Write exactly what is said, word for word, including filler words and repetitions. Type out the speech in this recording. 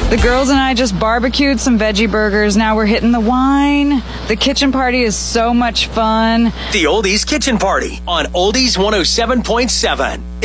The girls and I just barbecued some veggie burgers. Now we're hitting the wine. The kitchen party is so much fun. The Oldies Kitchen Party on Oldies one oh seven point seven.